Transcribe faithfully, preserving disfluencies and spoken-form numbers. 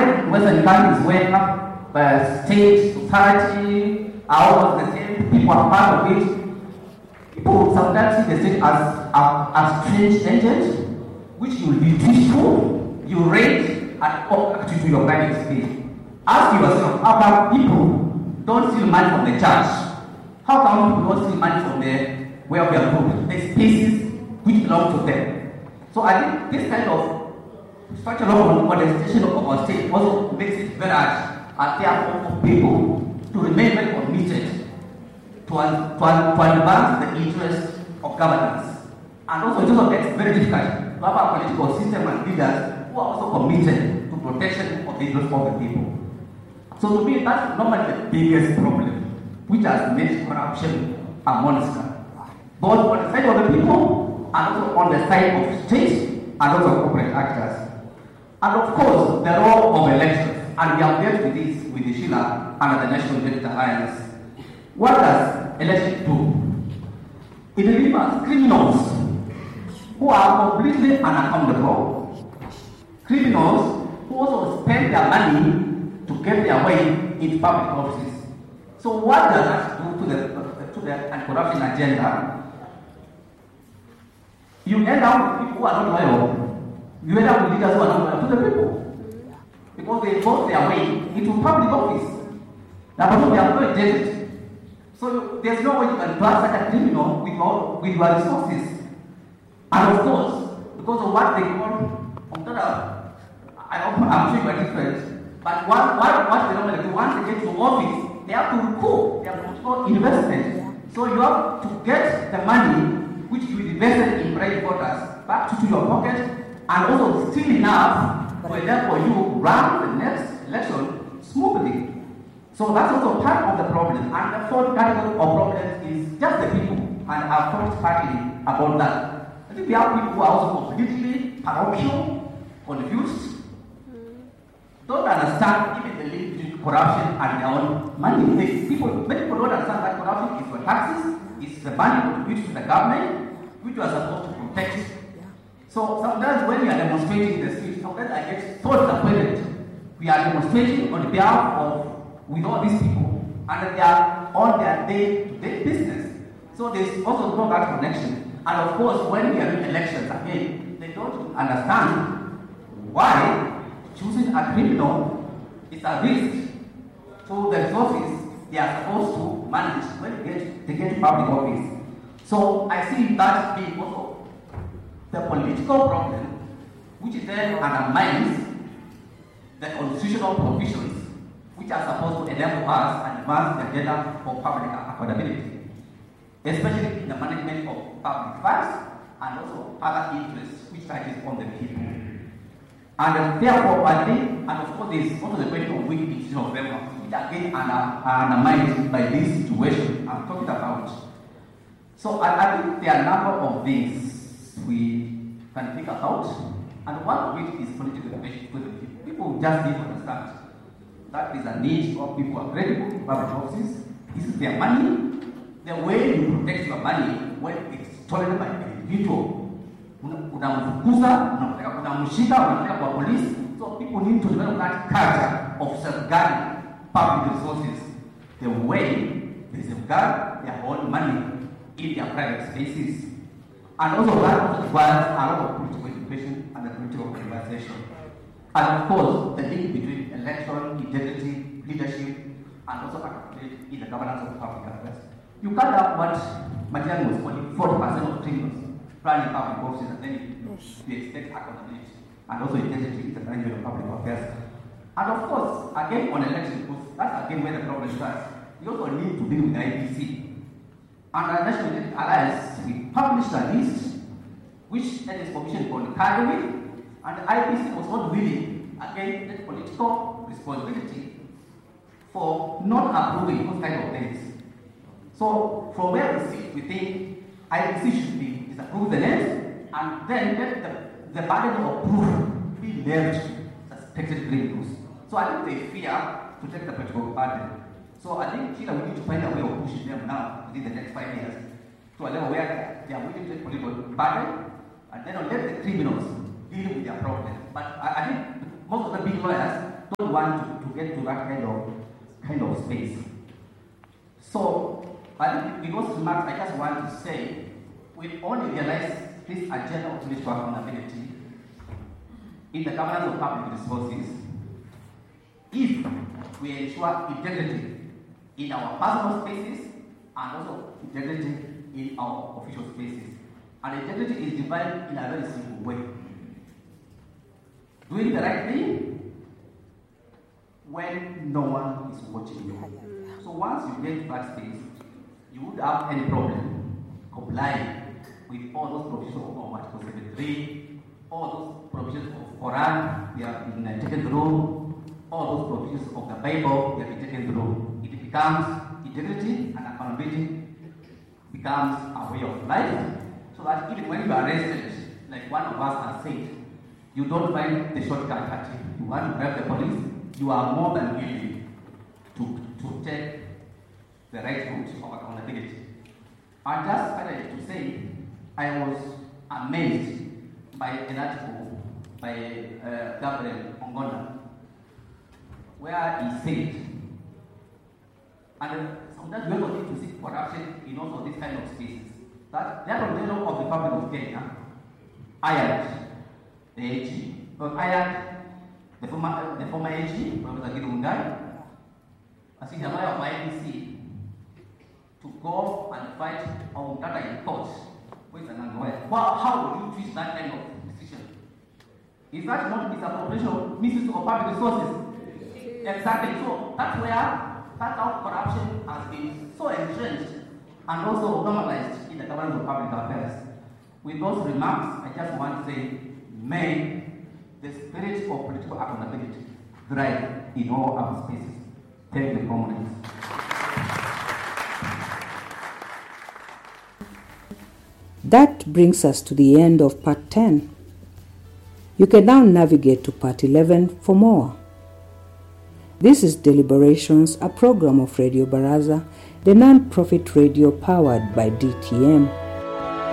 unlike Western countries where uh, state, society, are all the same, people are part of it, people sometimes see the state as a strange agent, which you will be truthful, you rate, and act to your private space. Ask yourself, how come people don't steal money from the church? How come people don't steal money from the welfare group, the spaces which belong to them? So I think this kind of structural organization of our state also makes it very hard and therefore for people to remain very committed to, to, to advance the interests of governance. And also it also gets very difficult to have a political system and leaders who are also committed to protection of the interests of the people. So to me, that's normally the biggest problem, which has made corruption a monster, both on the side of the people and also on the side of state and also corporate actors. And of course, the role of elections, and we have dealt with this with the Sheila and the National Unity Alliance. What does election do? It delivers criminals who are completely unaccountable, criminals who also spend their money to get their way into public offices. So what does that do to the, to the anti-corruption agenda? You end up with people who are not loyal. You end up with leaders who are not loyal to the people. Because they vote their way into public office. Now, but they are not integrity. So there's no way you can trust such a criminal with your, with your resources. And of course, because of what they call, I hope I'm sure you are different, but what, what, what they normally do, once they get to office, they have to recoup, they have to do investment. So you have to get the money which you invested in private voters back to, to your pocket, and also still enough for therefore you run the next election smoothly. So that's also part of the problem. And the fourth category of problems is just the people, and I've talked partly about that. I think we have people who are also completely parochial, confused, don't understand even the link between corruption and their own money. They, people, many people don't understand that corruption is for taxes, it's the money contributed to the government, which you are supposed to protect. So sometimes when we are demonstrating in the street, sometimes I get so disappointed. We are demonstrating on behalf of, with all these people, and they are on their day-to-day business. So there's also no that connection. And of course, when we are in elections again, they don't understand why choosing a criminal is a risk to the resources they are supposed to manage when they get, they get public office. So I see that being also the political problem, which then undermines the constitutional provisions which are supposed to enable us and advance the agenda for public accountability, especially in the management of public funds and also other interests which touches on the people. And therefore, I think, and of course, there is also the question of weak institutional framework, which again are undermined by this situation I'm talking about. So I, I think there are a number of things we can think about, and one of which is political relations with the people. People just need to understand that there is a need for people who are credible in public offices. This is their money. The way you protect your money when it's stolen by an individual, unamfukuza, unamshika, unampeleka kwa police. So people need to develop that culture of safeguarding public resources the way they safeguard their own money in their private spaces. And also that also requires a lot of political education and the political organization. And of course, the link between election, integrity, leadership, and also accountability in the governance of public affairs. You can't have what Matiang was calling forty percent of criminals running public offices, and then we expect accountability and also integrity in the management of public affairs. And of course, again on election, that's again where the problem starts. We also need to deal with the I P C. And the National Unity Alliance, we published a list which that is commissioned for the category, and the I P C was not willing, again, take political responsibility for not approving those kind of things. So from where we sit, we think I P C should be disapprove the names, and then let the, the burden of proof be left to suspected criminals. So I think they fear to take the political burden. So I think Sheila, we need to find a way of pushing them now within the next five years to a level where they are willing to take political burden, and then let the criminals deal with their problems. But I, I think most of the big lawyers don't want to, to get to that kind of kind of space. So, but with those remarks, I just want to say, we only realize this agenda of mutual accountability in the governance of public resources if we ensure integrity in our personal spaces and also integrity in our official spaces. And integrity is defined in a very simple way. Doing the right thing when no one is watching you. So once you get to that space, you would have any problem complying with all those provisions of Article seventy-three, all those provisions of Quran, they have been taken through, all those provisions of the Bible, they have been taken through. It becomes integrity and accountability becomes a way of life, so that even when you are arrested, like one of us has said, you don't find the shortcut at it. You want to grab the police, you are more than willing to, to take the right route of accountability. I just started to say, I was amazed by an article by uh, Gabriel Ongona, where he said, and sometimes we also need to see corruption in also this kind of spaces, that the Attorney General of the Republic of Kenya hired the A G, or hired the former, the former A G, Professor Gideon Mungai, as the lawyer of I B C, to go and fight on data in court. Well, how would you treat that kind of decision? Is that not misappropriation of misuse of public resources? Exactly. So that's where that's how corruption has been so entrenched and also normalized in the governance of public affairs. With those remarks, I just want to say, may the spirit of political accountability thrive in all our spaces. Thank you, comrades. That brings us to the end of part ten. You can now navigate to part eleven for more. This is Deliberations, a program of Radio Baraza, the non-profit radio powered by D T M.